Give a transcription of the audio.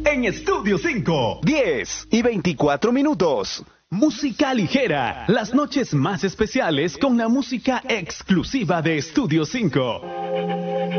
en Estudio 5. 10:24. Música ligera, las noches más especiales con la música exclusiva de Estudio 5.